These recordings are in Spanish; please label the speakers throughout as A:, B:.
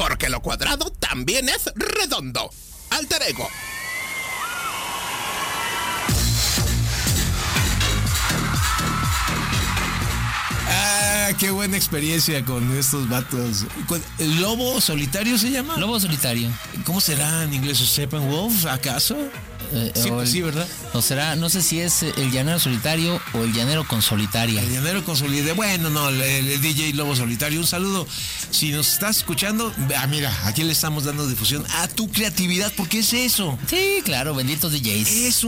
A: porque lo cuadrado también es redondo. Alter Ego.
B: Qué buena experiencia con estos vatos. ¿Lobo solitario se llama?
C: Lobo solitario.
B: ¿Cómo será en inglés? ¿Steppenwolf, acaso? Sí, pues sí, ¿verdad?
C: O será, no sé si es el llanero solitario o el llanero con solitaria.
B: El llanero con solitaria. Bueno, no, el DJ Lobo Solitario. Un saludo. Si nos estás escuchando, mira, aquí le estamos dando difusión a tu creatividad, porque es eso.
C: Sí, claro, benditos DJs.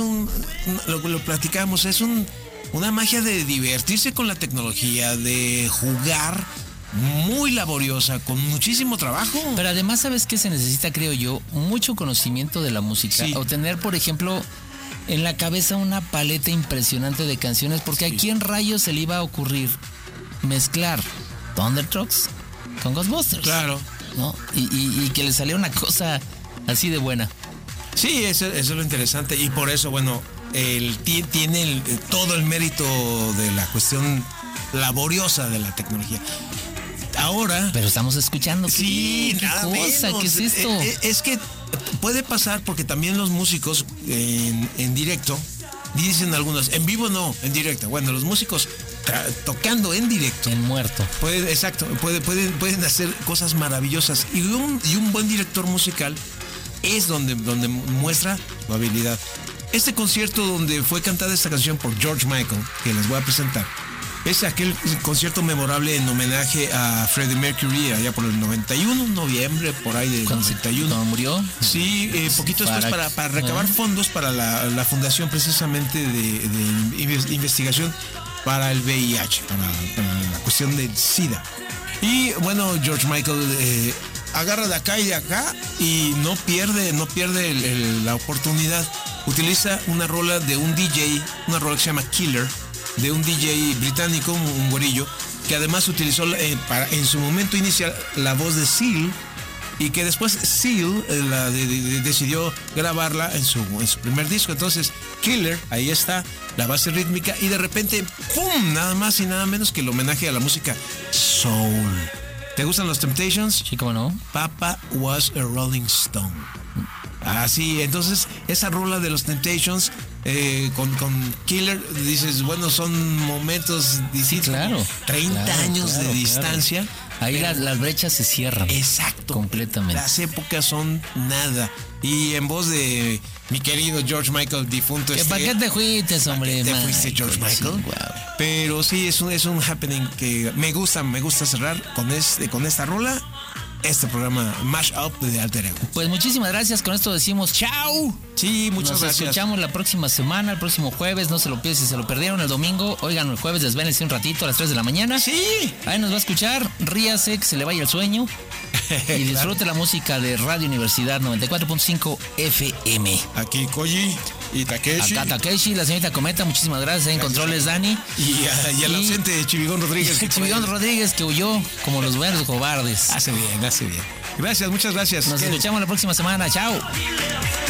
B: Lo platicamos, es una magia de divertirse con la tecnología, de jugar, muy laboriosa, con muchísimo trabajo.
C: Pero además, ¿sabes qué se necesita, creo yo? Mucho conocimiento de la música.
B: Sí.
C: O tener, por ejemplo, en la cabeza una paleta impresionante de canciones, porque
B: Sí.
C: ¿a quién rayos se le iba a ocurrir mezclar Thunder Trucks con Ghostbusters?
B: Claro.
C: ¿No? Y que le saliera una cosa así de buena.
B: Sí, eso es lo interesante. Y por eso, bueno, él tiene todo el mérito de la cuestión laboriosa de la tecnología. Ahora...
C: Pero estamos escuchando.
B: Sí,
C: ¿Qué
B: nada
C: cosa?
B: menos.
C: ¿Qué es esto?
B: Es que puede pasar porque también los músicos en directo, dicen algunos, en vivo no, en directo. Bueno, los músicos tocando en directo.
C: El muerto.
B: Pueden hacer cosas maravillosas. Y un buen director musical es donde muestra su habilidad. Este concierto donde fue cantada esta canción por George Michael, que les voy a presentar, es aquel concierto memorable en homenaje a Freddie Mercury allá por el 91, noviembre, por ahí del 91.
C: ¿Cuándo murió?
B: Sí, poquito después para recabar fondos para la fundación precisamente de investigación para el VIH, para la cuestión del SIDA. Y bueno, George Michael agarra de acá y de acá y no pierde la oportunidad. Utiliza una rola de un DJ, una rola que se llama Killer, de un DJ británico, un güerillo, que además utilizó en su momento inicial la voz de Seal, y que después Seal decidió grabarla en su primer disco. Entonces Killer, ahí está la base rítmica, y de repente ¡pum! Nada más y nada menos que el homenaje a la música soul. ¿Te gustan los Temptations?
C: Sí, ¿cómo no?
B: Papa was a Rolling Stone. Así, entonces esa rola de los Temptations con Killer, dices, bueno, son momentos distintos.
C: Claro.
B: 30 años de distancia.
C: Ahí las brechas se cierran.
B: Exacto.
C: Completamente.
B: Las épocas son nada. Y en voz de mi querido George Michael, difunto.
C: ¿Para qué te fuiste, hombre?
B: ¿Te fuiste, George Michael?
C: Sí, wow.
B: Pero sí, es un happening que me gusta cerrar con esta rola. Este programa Mash Up de Alter Ego.
C: Pues muchísimas gracias. Con esto decimos chao.
B: Sí, muchas
C: Nos
B: gracias.
C: escuchamos la próxima semana, el próximo jueves. No se lo pierdan. Si se lo perdieron el domingo, oigan, el jueves desvélense un ratito a las 3 de la mañana.
B: Sí.
C: Ahí nos va a escuchar. Ríase, que se le vaya el sueño. Y disfrute la música de Radio Universidad 94.5 FM.
B: Aquí Koji y Takeshi.
C: Acá Takeshi, la señorita Cometa, muchísimas gracias. En controles, Dani.
B: Y al ausente de Chivigón Rodríguez.
C: Chivigón Rodríguez, que huyó como los buenos cobardes.
B: Hace bien. Gracias, muchas gracias.
C: Nos escuchamos la próxima semana. Chao.